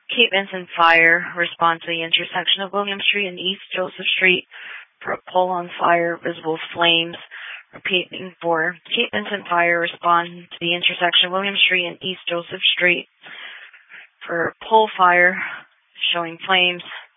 Cape Vincent Fire, respond to the intersection of William Street and East Joseph Street for a pole on fire, visible flames. Repeating for Cape Vincent Fire, respond to the intersection of William Street and East Joseph Street for a pole fire showing flames.